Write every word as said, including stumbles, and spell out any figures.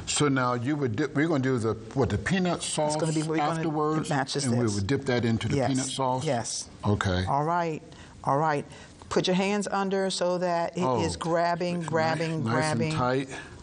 So now you would dip, we're going to do the what the peanut sauce It's going to be we're afterwards, gonna, it matches and this. we would dip that into the yes. peanut sauce. Yes. Okay. All right. All right. Put your hands under so that it oh, is grabbing, grabbing, nice, grabbing. Nice and tight.